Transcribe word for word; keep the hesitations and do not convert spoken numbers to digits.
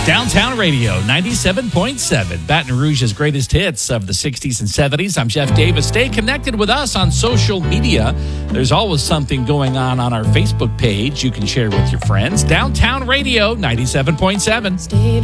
Downtown Radio, ninety-seven point seven, Baton Rouge's greatest hits of the sixties and seventies. I'm Jeff Davis. Stay connected with us on social media. There's always something going on on our Facebook page you can share with your friends. Downtown Radio, ninety-seven point seven.